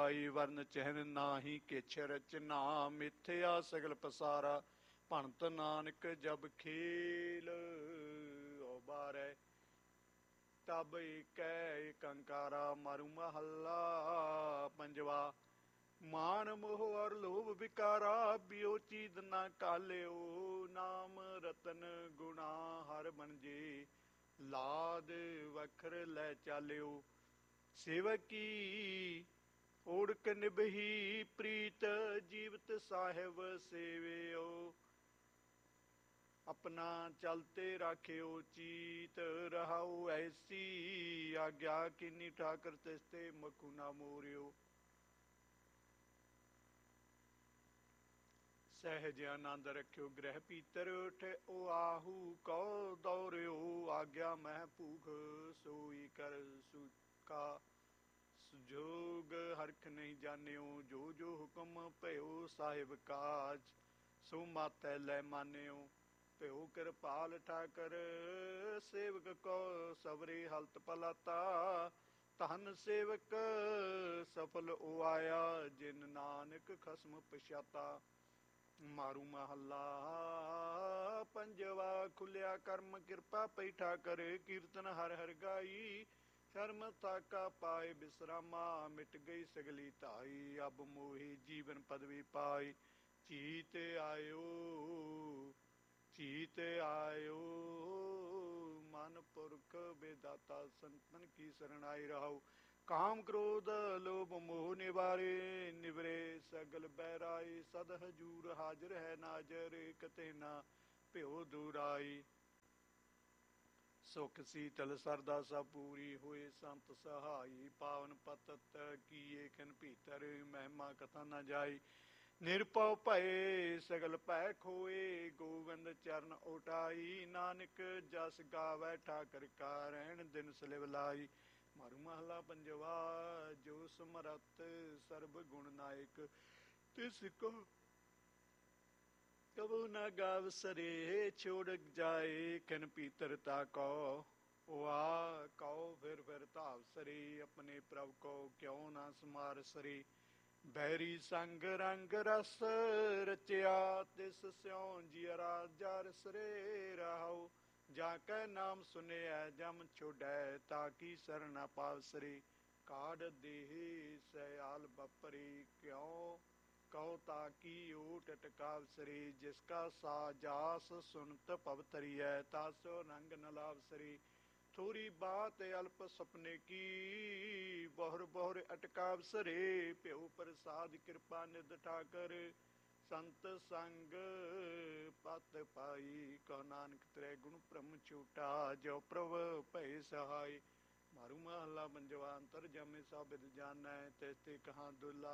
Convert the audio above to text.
ਜਾਈ, ਵਰਨ ਚਹਿਨ ਨਾਹੀ ਕਿਛ ਰਚਨਾ, ਮਿਥਿਆ ਸਗਲ ਪਸਾਰਾ, ਭਣਤ ਨਾਨਕ ਜਬ ਖੇਲ। ਓ ਬਾਰੈ ਤਬ ਏਕੈ ਏਕੰਕਾਰਾ, ਮਾਰੂ ਮਹੱਲਾ ਪੰਜਵਾ। ਮਾਨ ਮੋਹ ਔਰ ਲੋਭ ਵਿਕਾਰਾ, ਬਿਓ ਚੀਦ ਨਾ ਕਾਲਿਓ, ਨਾਮ ਰਤਨ ਗੁਣਾ ਹਰ ਬਣਜੇ, ਲਾਦ ਵਖਰ ਲੈ ਚਾਲਿਓ। ਸੇਵਕੀ ਓੜਕ ਨਿਭਹੀ ਪ੍ਰੀਤ, ਜੀਵਤ ਸਾਹਿਬ ਸੇਵਿਓ, अपना चलते राखियो चीत, रहाओ ऐसी आज्ञा कीनी, ठाकर तिसते मकु ना मोरियो। सहज आनंद रखियो ग्रह पीतर, उठ ओ आहू कौ दौरियो, आज्ञा मह भूख सोई कर सुका, जोग हरख नहीं जानियो, जो जो हुक्म भयो साहिब काज, सो मातै लै मानियो। ਭਿਓ ਕਿਰਪਾਲ ਠਾਕਰ, ਸੇਵਕ ਕੋ ਸਬਰੇ ਹਲਤ ਪਲਾਤਾ, ਧਨ ਸੇਵਕ ਸਫਲ ਓ ਆਇਆ, ਜਿਨ ਨਾਨਕ ਖਸਮ ਪਛਾਤਾ। ਮਾਰੂ ਮਹੱਲਾ ਪੰਜਵਾ। ਖੁੱਲਿਆ ਕਰਮ ਕਿਰਪਾ ਪਈ ਠਾਕਰ, ਕੀਰਤਨ ਹਰ ਹਰ ਗਾਈ, ਸ਼ਰਮ ਤਾਕਾ ਪਾਏ ਬਿਸਰਾਮਾ, ਮਿਟ ਗਈ ਸਗਲੀ ਧਾਈ, ਅਬ ਮੋਹੀ ਜੀਵਨ ਪਦਵੀ ਪਾਈ, ਚੀਤ ਆਇਓ चीत आयो। मन पुरख बेदाता संतन की शरणाई रहो, काम क्रोध लोभ मोह निवारे, निवरे सगल बैराई, सद हजूर हाजिर है नाजर, कते ना भ्यो दूराई। सुख सीतल सरदा सब पूरी, होए संत सहाई, पावन पतत किए खिन भीतर, महिमा कथा न जाई। निरपौ भये सगल भै खोए, गोविंद चरण ओटाई, नानक जस गावै ठाकर का, रहन दिन सलिव लाई। मारू महला पंजवा। जो समरथ सर्ब गुण नायक, तिस को कबू न गाव सरे, छोड़ जाए खिन पीतर ताको, वा कौ फिर धाव सरे, अपने प्रभ को क्यों न समार सरे। बैरी संग रंग रस रचिया, तिस स्यों जियरा जर सरे रहाओ, जाकै नाम सुनिया जम छोड़ै, ताकि शरण पावसरे। काढ़ देह सयाल बपरे, क्यों कहो ताकि ओट टकावसरे, जिसका साजास सुनत पवतरिय, तासो रंग न लावसरे। थोड़ी बात अल्प सपने की, बहुर बहुर अटकाव सरे, भ्यो प्रसाद कृपा निध ठाकर, संत संग पत पाई, कहो नानक त्रै गुण ब्रह्म छूटा, जो प्रभ भय सहाय। मारू महला पंजवा। अंतर जमे सब विद जानै, तिस ते कहाँ दुला,